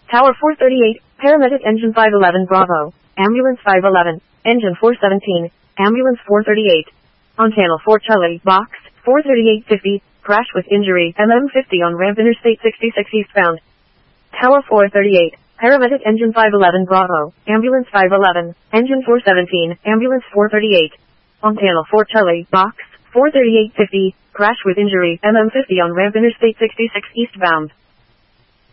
Tower 438, Paramedic Engine 511 Bravo, Ambulance 511, Engine 417, Ambulance 438. On Channel 4 Charlie, Box, 43850, crash with injury, MM50 on ramp Interstate 66 eastbound. Tower 438, Paramedic Engine 511 Bravo, Ambulance 511, Engine 417, Ambulance 438. On Channel 4 Charlie, Box, 43850, crash with injury, MM50 on ramp Interstate 66 eastbound.